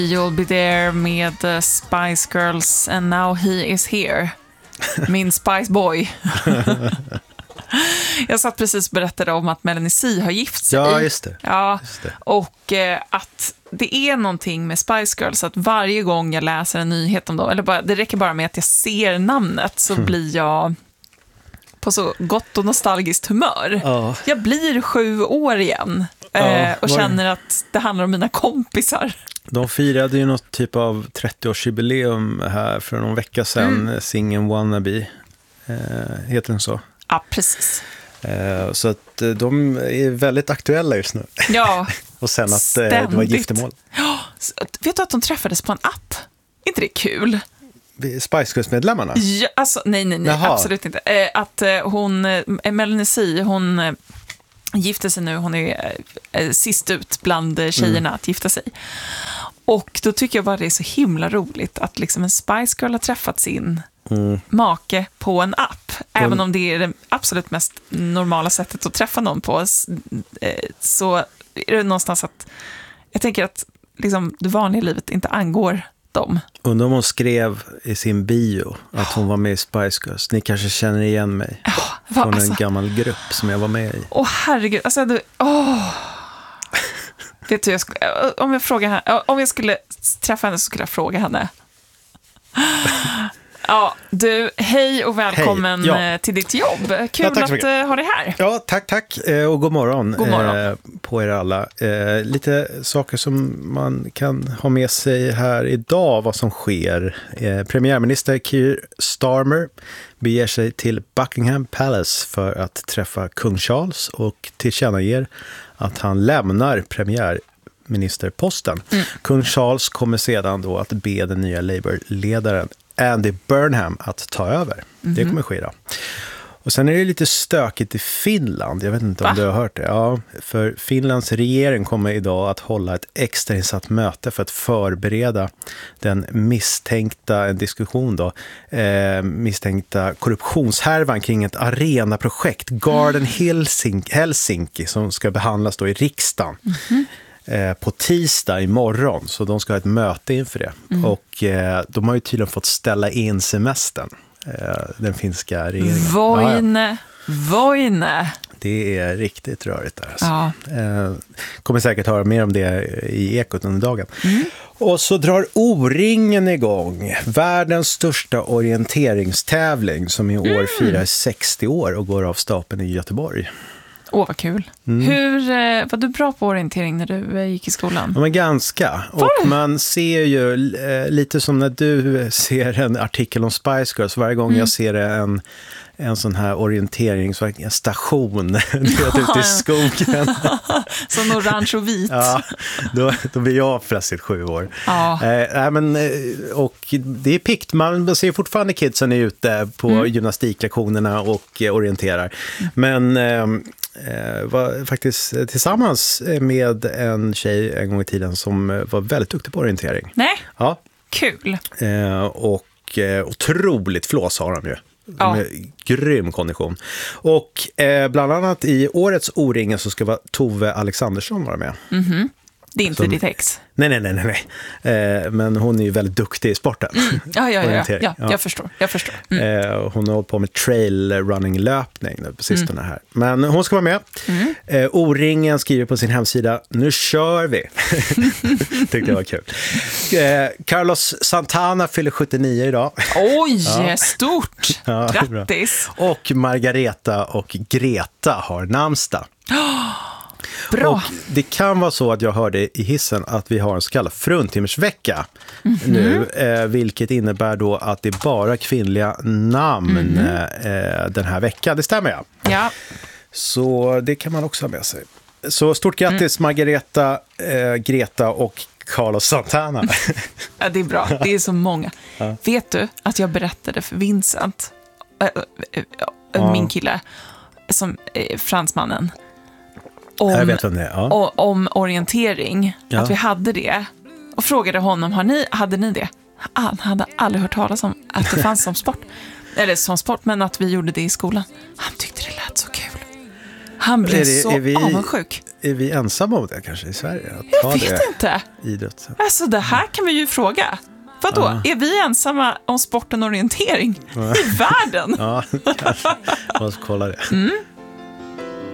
You'll be there med Spice Girls and now he is here. Min Spice Boy. Jag satt precis och berättade om att Melanie C har gift sig. Ja, just det. Ja, just det. Och att det är någonting med Spice Girls att varje gång jag läser en nyhet om dem, eller bara, det räcker bara med att jag ser namnet så blir jag på så gott och nostalgiskt humör. Ja. Jag blir 7 år igen och känner att det handlar om mina kompisar. De firade ju något typ av 30-årsjubileum här för någon vecka sedan. Singeln Wannabe, heter den så? Ja, precis. Så att de är väldigt aktuella just nu. Ja, och sen att det var giftermål. Ja, vet du att de träffades på en app? Är inte det kul? Spice Girls-medlemmarna? Ja, alltså, nej, absolut inte. Att Melanie C, hon gifter sig nu, hon är sist ut bland tjejerna att gifta sig. Och då tycker jag bara det är så himla roligt att liksom en Spice Girl har träffat sin make på en app. Även om det är det absolut mest normala sättet att träffa någon på, så är det någonstans att jag tänker att liksom, det vanliga livet inte angår dem. Undrar om hon skrev i sin bio att hon var med i Spice Girls. Ni kanske känner igen mig från en gammal grupp som jag var med i. Herregud, alltså vet du, om jag skulle träffa henne så skulle jag fråga henne. Ja, du, hej och välkommen till ditt jobb. Kul att ha dig här. Ja, tack. Och god morgon. På er alla. Lite saker som man kan ha med sig här idag, vad som sker. Premiärminister Keir Starmer beger sig till Buckingham Palace för att träffa kung Charles och tillkännager att han lämnar premiärministerposten. Kung Charles kommer sedan då att be den nya Labour-ledaren Andy Burnham att ta över. Det kommer ske då. Och sen är det lite stökigt i Finland. Jag vet inte om du har hört det. Ja, för Finlands regering kommer idag att hålla ett extrainsatt möte för att förbereda den misstänkta korruptionshärvan kring ett arenaprojekt, Garden Helsinki, som ska behandlas då i riksdagen. På tisdag imorgon, så de ska ha ett möte inför det. Och de har ju tydligen fått ställa in semestern, den finska regeringen. Voine. Det är riktigt rörigt där. Alltså. Ja. Kommer säkert höra mer om det i Ekot under dagen. Och så drar O-ringen igång, världens största orienteringstävling som i år firar 60 år och går av stapeln i Göteborg. Vad kul. Var du bra på orientering när du gick i skolan? Ja, men ganska. Och man ser ju lite som när du ser en artikel om Spice Girls. Varje gång jag ser en sån här orienteringsstation ute i skogen. Som orange och vit. Ja, då blir jag plötsligt 7 år. Ja. Och det är pikt. Man ser fortfarande kidsen är ute på gymnastiklektionerna och orienterar. Men var faktiskt tillsammans med en tjej en gång i tiden som var väldigt duktig på orientering. Nej, ja. Kul. Och otroligt flås har de ju. Med grym kondition. Och bland annat i årets O-ringen så ska Tove Alexandersson vara med. Det är inte ditt ex. Nej. Men hon är ju väldigt duktig i sporten. Ja, jag förstår. Hon har hållit på med trail running löpning på sistone här. Men hon ska vara med. O-ringen skriver på sin hemsida: nu kör vi. Tyckte jag var kul. Carlos Santana fyller 79 idag. Oj, stort. Grattis. Och Margareta och Greta har namnsdag. Bra. Och det kan vara så att jag hörde i hissen att vi har en så kallad fruntimmersvecka nu, vilket innebär då att det är bara kvinnliga namn den här veckan. Det stämmer ja. Så det kan man också ha med sig. Så stort grattis Margareta, Greta och Carlos Santana. Ja, det är bra. Det är så många. Vet du att jag berättade för Vincent, min kille, som fransmannen, om orientering, att vi hade det, och frågade honom, hade ni det? Han hade aldrig hört talas om att det fanns som sport, men att vi gjorde det i skolan. Han tyckte det lät så kul. Han blev avundsjuk. är vi ensamma om det kanske i Sverige? Jag vet inte. Idrotten. Alltså det här kan vi ju fråga. Vadå? Är vi ensamma om sporten orientering i världen? Ja, kanske. Låt oss kolla det.